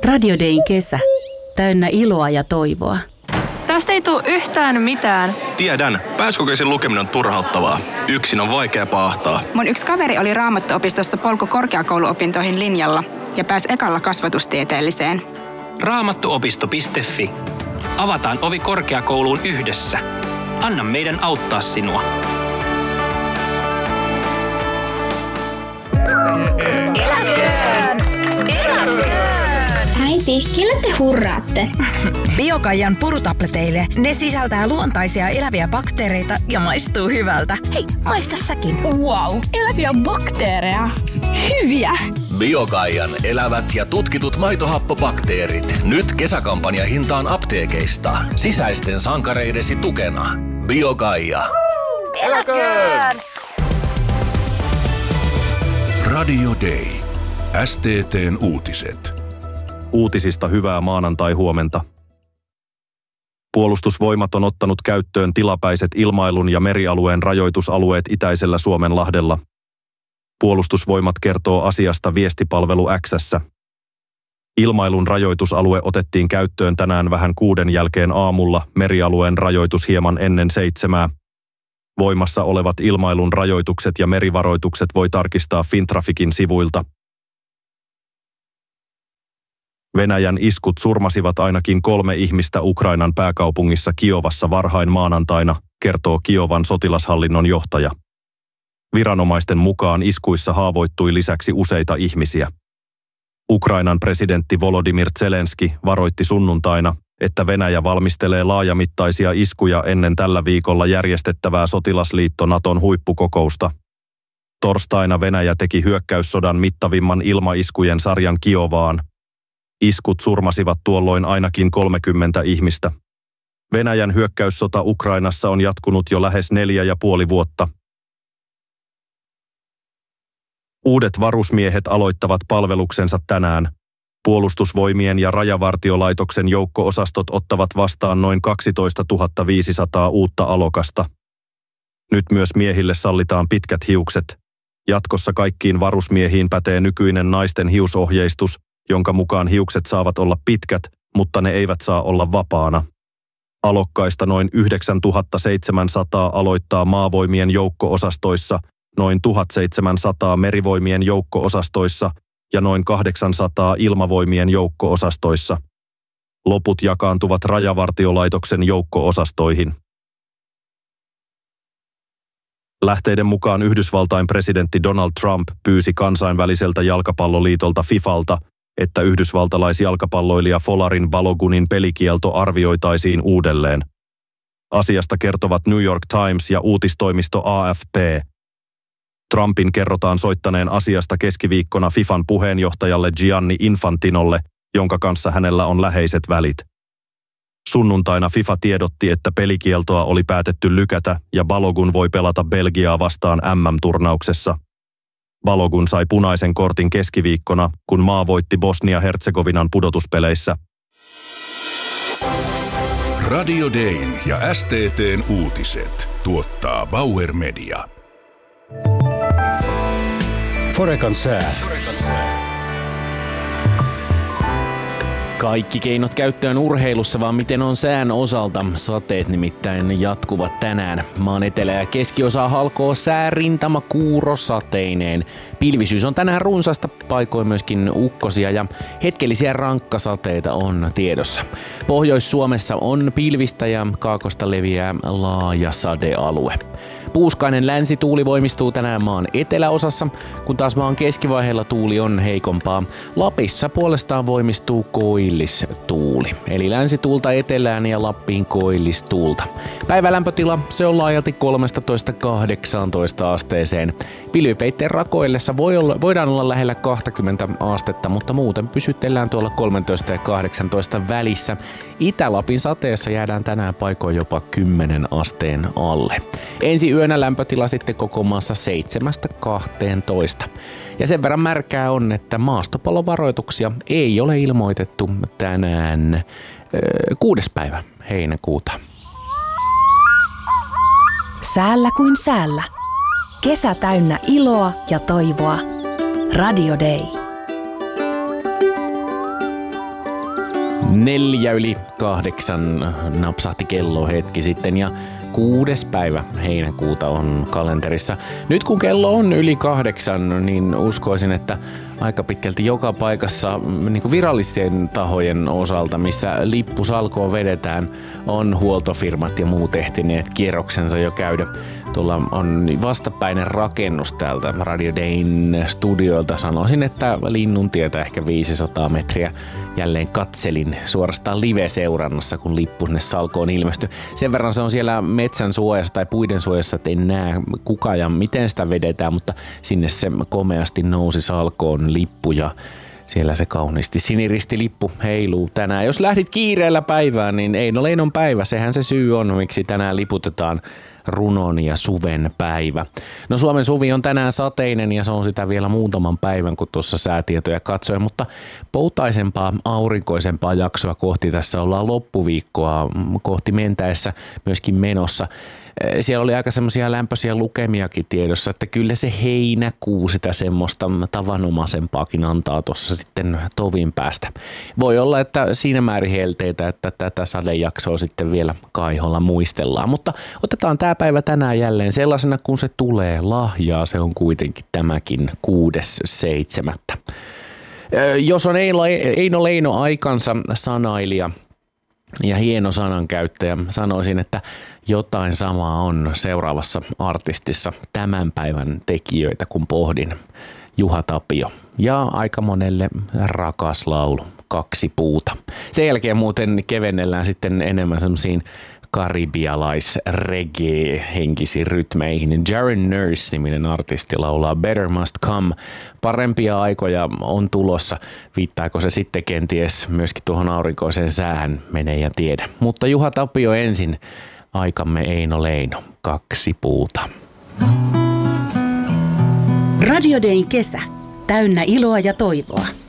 Radio Dayn kesä. Täynnä iloa ja toivoa. Tästä ei tule yhtään mitään. Tiedän. Pääsykokeisen lukeminen on turhauttavaa. Yksin on vaikea paahtaa. Mun yksi kaveri oli Raamattuopistossa polku korkeakouluopintoihin linjalla ja pääsi ekalla kasvatustieteelliseen. Raamattuopisto.fi. Avataan ovi korkeakouluun yhdessä. Anna meidän auttaa sinua. Eläköön! Äiti, kelle te hurraatte? Biokaijan purutableteille. Ne sisältää luontaisia eläviä bakteereita ja maistuu hyvältä. Hei, maista säkin. Wow, eläviä bakteereja. Hyviä! Biokaijan elävät ja tutkitut maitohappobakteerit. Nyt kesäkampanja hintaan apteekeista. Sisäisten sankareidesi tukena. Biokaija. Eläköön! Radio Day. STT:n uutiset. Uutisista hyvää maanantai-huomenta. Puolustusvoimat on ottanut käyttöön tilapäiset ilmailun ja merialueen rajoitusalueet itäisellä Suomenlahdella. Puolustusvoimat kertoo asiasta viestipalvelu X:ssä. Ilmailun rajoitusalue otettiin käyttöön tänään vähän 6 jälkeen aamulla, merialueen rajoitus hieman ennen 7. Voimassa olevat ilmailun rajoitukset ja merivaroitukset voi tarkistaa Fintraficin sivuilta. Venäjän iskut surmasivat ainakin 3 ihmistä Ukrainan pääkaupungissa Kiovassa varhain maanantaina, kertoo Kiovan sotilashallinnon johtaja. Viranomaisten mukaan iskuissa haavoittui lisäksi useita ihmisiä. Ukrainan presidentti Volodymyr Zelenski varoitti sunnuntaina, että Venäjä valmistelee laajamittaisia iskuja ennen tällä viikolla järjestettävää sotilasliitto Naton huippukokousta. Torstaina Venäjä teki hyökkäyssodan mittavimman ilmaiskujen sarjan Kiovaan. Iskut surmasivat tuolloin ainakin 30 ihmistä. Venäjän hyökkäyssota Ukrainassa on jatkunut jo lähes 4,5 vuotta. Uudet varusmiehet aloittavat palveluksensa tänään. Puolustusvoimien ja Rajavartiolaitoksen joukko-osastot ottavat vastaan noin 12 500 uutta alokasta. Nyt myös miehille sallitaan pitkät hiukset. Jatkossa kaikkiin varusmiehiin pätee nykyinen naisten hiusohjeistus, jonka mukaan hiukset saavat olla pitkät, mutta ne eivät saa olla vapaana. Alokkaista noin 9700 aloittaa maavoimien joukko-osastoissa, noin 1700 merivoimien joukko-osastoissa ja noin 800 ilmavoimien joukko-osastoissa. Loput jakaantuvat Rajavartiolaitoksen joukko-osastoihin. Lähteiden mukaan Yhdysvaltain presidentti Donald Trump pyysi kansainväliseltä jalkapalloliitolta FIFAlta, että yhdysvaltalaisjalkapalloilija Folarin Balogunin pelikielto arvioitaisiin uudelleen. Asiasta kertovat New York Times ja uutistoimisto AFP. Trumpin kerrotaan soittaneen asiasta keskiviikkona FIFAn puheenjohtajalle Gianni Infantinolle, jonka kanssa hänellä on läheiset välit. Sunnuntaina FIFA tiedotti, että pelikieltoa oli päätetty lykätä ja Balogun voi pelata Belgiaa vastaan MM-turnauksessa. Balogun sai punaisen kortin keskiviikkona, kun maa voitti Bosnia-Herzegovinan pudotuspeleissä. Radio Dayn ja STT:n uutiset tuottaa Bauer Media. Forecan sää. Kaikki keinot käyttöön urheilussa, vaan miten on sään osalta. Sateet nimittäin jatkuvat tänään. Maan etelä- ja keskiosaa halkoo säärintama kuurosateineen. Pilvisyys on tänään runsasta, paikoin myöskin ukkosia ja hetkellisiä rankkasateita on tiedossa. Pohjois-Suomessa on pilvistä ja kaakosta leviää laaja sadealue. Puuskainen länsituuli voimistuu tänään maan eteläosassa, kun taas maan keskivaiheella tuuli on heikompaa. Lapissa puolestaan voimistuu koillistuuli, eli länsituulta etelään ja Lappiin koillistuulta. Päivälämpötila se on laajalti 13–18 asteeseen. Pilvipeitteen rakoillessa voidaan olla lähellä 20 astetta, mutta muuten pysytellään tuolla 13 ja 18 välissä. Itä-Lapin sateessa jäädään tänään paikoin jopa 10 asteen alle. Ensi yönä lämpötila sitten koko maassa 7–12. Ja sen verran märkää on, että maastopallovaroituksia ei ole ilmoitettu tänään 6. päivä heinäkuuta. Säällä kuin säällä. Kesä täynnä iloa ja toivoa. Radio Day. 7:04 napsahti kello hetki sitten ja 6. päivä heinäkuuta on kalenterissa. Nyt kun kello on yli 8, niin uskoisin, että aika pitkälti joka paikassa niin kuin virallisten tahojen osalta, missä lippusalkoon vedetään, on huoltofirmat ja muut ehtineet kierroksensa jo käydä. Tuolla on vastapäinen rakennus täältä Radio Dayn studioilta. Sanoisin, että Linnuntietä ehkä 500 metriä jälleen katselin suorastaan live-seurannassa, kun lippu sinne salkoon ilmestyi. Sen verran se on siellä metsän suojassa tai puiden suojassa, että en näe kuka ja miten sitä vedetään, mutta sinne se komeasti nousi salkoon lippu ja siellä se kauniisti siniristilippu heiluu tänään. Jos lähdit kiireellä päivään, niin Eino Leinon päivä, sehän se syy on, miksi tänään liputetaan runon ja suven päivä. No Suomen suvi on tänään sateinen ja se on sitä vielä muutaman päivän, kun tuossa säätietoja katsoin, mutta poutaisempaa, aurinkoisempaa jaksoa kohti tässä ollaan loppuviikkoa kohti mentäessä myöskin menossa. Siellä oli aika semmoisia lämpöisiä lukemiakin tiedossa, että kyllä se heinäkuu sitä semmoista tavanomaisempaakin antaa tuossa sitten tovin päästä. Voi olla, että siinä määrin helteitä, että tätä sadejaksoa sitten vielä kaiholla muistellaan, mutta otetaan tämä päivä tänään jälleen sellaisena, kun se tulee. Lahjaa se on kuitenkin tämäkin 6.7. Jos on Eino Leino aikansa sanailija ja hieno sanankäyttäjä, sanoisin, että jotain samaa on seuraavassa artistissa tämän päivän tekijöitä, kun pohdin. Juha Tapio ja aika monelle rakas laulu, 2 puuta. Sen jälkeen muuten kevennellään sitten enemmän semmoisiin karibialais-reggae-henkisiin rytmeihin. Jaren Nurse-niminen artisti laulaa Better Must Come. Parempia aikoja on tulossa. Viittaako se sitten kenties myöskin tuohon aurinkoiseen säähän, menee ja tiedä. Mutta Juha Tapio ensin, aikamme Eino Leino, 2 puuta. Radio Dayn kesä, täynnä iloa ja toivoa.